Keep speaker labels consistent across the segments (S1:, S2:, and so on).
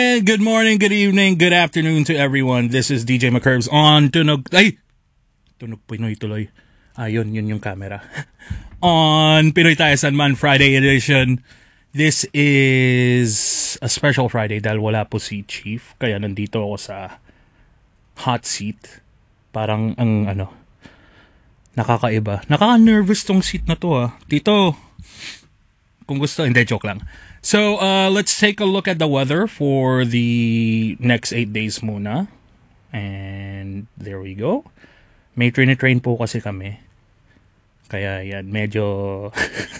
S1: And good morning, good evening, good afternoon to everyone. This is DJ McCurbs on Tunog... Ay! Tunog Pinoy tuloy. Yun yung camera. On Pinoy Tayo Sanman Friday edition. This is a special Friday dahil wala po si Chief. Kaya nandito ako sa hot seat. Parang nakakaiba. Nakaka-nervous tong seat na to Tito, kung gusto, hindi, joke lang. So, let's take a look at the weather for the next 8 days muna. And there we go. May train po kasi kami. Kaya yan, medyo...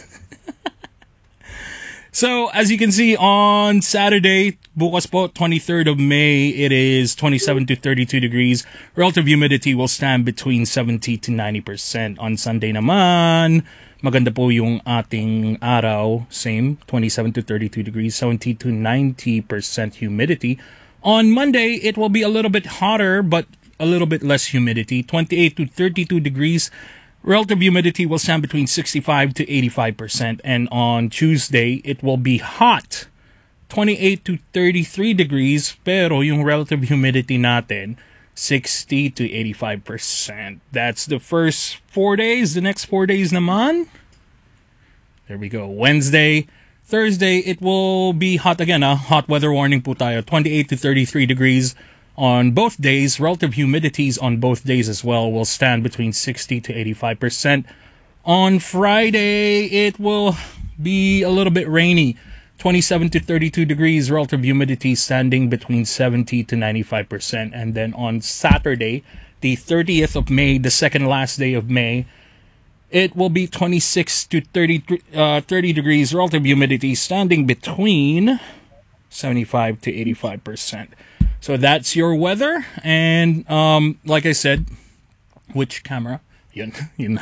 S1: So, as you can see, on Saturday, bukas po, 23rd of May, it is 27 to 32 degrees. Relative humidity will stand between 70 to 90%. On Sunday naman, maganda po yung ating araw. Same, 27 to 32 degrees, 70 to 90% humidity. On Monday, it will be a little bit hotter, but a little bit less humidity. 28 to 32 degrees. Relative humidity will stand between 65 to 85%. And on Tuesday, it will be hot. 28 to 33 degrees. Pero yung relative humidity natin, 60 to 85%. That's the first 4 days. The next 4 days naman, there we go. Wednesday, Thursday, it will be hot again. Hot weather warning po tayo. 28 to 33 degrees. On both days, relative humidities on both days as well will stand between 60 to 85%. On Friday, it will be a little bit rainy. 27 to 32 degrees, relative humidity standing between 70 to 95%. And then on Saturday, the 30th of May, the second last day of May, it will be 26 to 30 degrees, relative humidity standing between 75 to 85%. So that's your weather. And like I said, which camera? Yun.